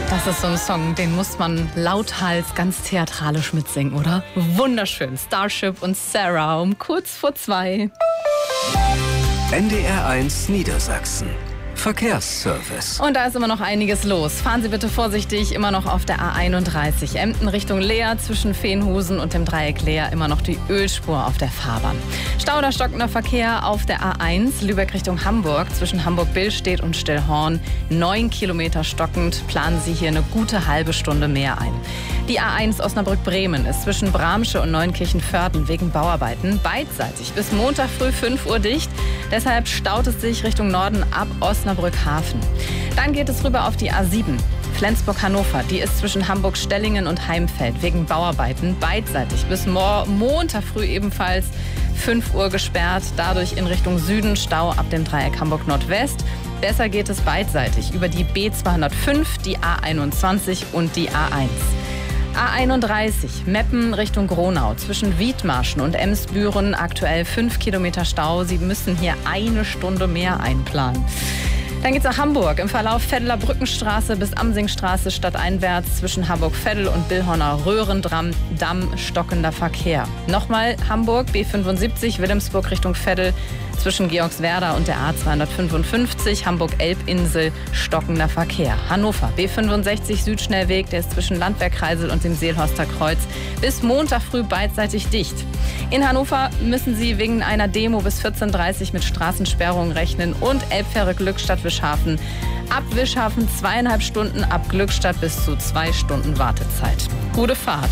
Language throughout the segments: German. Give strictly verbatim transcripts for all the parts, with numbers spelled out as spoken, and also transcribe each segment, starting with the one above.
Das ist so ein Song, den muss man lauthals ganz theatralisch mitsingen, oder? Wunderschön. Starship und Sarah um kurz vor zwei. N D R eins Niedersachsen. Verkehrsservice. Und da ist immer noch einiges los. Fahren Sie bitte vorsichtig, immer noch auf der A einunddreißig. Emden Richtung Leer, zwischen Veenhusen und dem Dreieck Leer immer noch die Ölspur auf der Fahrbahn. Stau oder stockender Verkehr auf der A eins, Lübeck Richtung Hamburg, zwischen Hamburg-Billstedt und Stillhorn. Neun Kilometer stockend, planen Sie hier eine gute halbe Stunde mehr ein. Die A eins Osnabrück-Bremen ist zwischen Bramsche und Neunkirchen-Vörden wegen Bauarbeiten beidseitig bis Montag früh fünf Uhr dicht. Deshalb staut es sich Richtung Norden ab Osnabrück-Hafen. Dann geht es rüber auf die A sieben. Flensburg-Hannover, die ist zwischen Hamburg-Stellingen und Heimfeld wegen Bauarbeiten beidseitig bis Mo- Montag früh ebenfalls fünf Uhr gesperrt. Dadurch in Richtung Süden Stau ab dem Dreieck Hamburg-Nordwest. Besser geht es beidseitig über die B zweihundertfünf, die A einundzwanzig und die A eins. A einunddreißig, Meppen Richtung Gronau, zwischen Wiedmarschen und Emsbüren aktuell fünf Kilometer Stau. Sie müssen hier eine Stunde mehr einplanen. Dann geht's nach Hamburg. Im Verlauf Veddeler Brückenstraße bis Amsingstraße stadteinwärts zwischen Hamburg-Veddel und Billhorner Röhrendamm Damm stockender Verkehr. Nochmal Hamburg, B fünfundsiebzig, Wilhelmsburg Richtung Veddel zwischen Georgswerda und der A zweihundertfünfundfünfzig, Hamburg-Elbinsel stockender Verkehr. Hannover, B fünfundsechzig Südschnellweg, der ist zwischen Landwehrkreisel und dem Seelhorster Kreuz bis Montag früh beidseitig dicht. In Hannover müssen Sie wegen einer Demo bis vierzehn Uhr dreißig mit Straßensperrungen rechnen und Elbfähre-Glückstadt Wischhafen. Ab Wischhafen zweieinhalb Stunden, ab Glückstadt bis zu zwei Stunden Wartezeit. Gute Fahrt.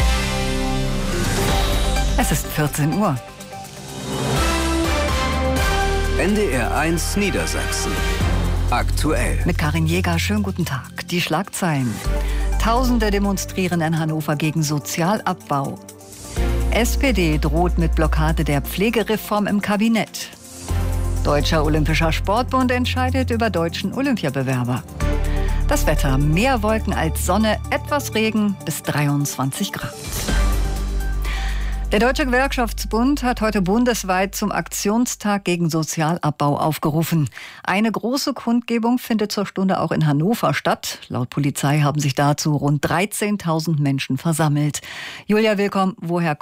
Es ist vierzehn Uhr. N D R eins Niedersachsen. Aktuell. Mit Karin Jäger, schönen guten Tag. Die Schlagzeilen. Tausende demonstrieren in Hannover gegen Sozialabbau. S P D droht mit Blockade der Pflegereform im Kabinett. Deutscher Olympischer Sportbund entscheidet über deutschen Olympiabewerber. Das Wetter, mehr Wolken als Sonne, etwas Regen bis dreiundzwanzig Grad. Der Deutsche Gewerkschaftsbund hat heute bundesweit zum Aktionstag gegen Sozialabbau aufgerufen. Eine große Kundgebung findet zur Stunde auch in Hannover statt. Laut Polizei haben sich dazu rund dreizehntausend Menschen versammelt. Julia, willkommen. Woher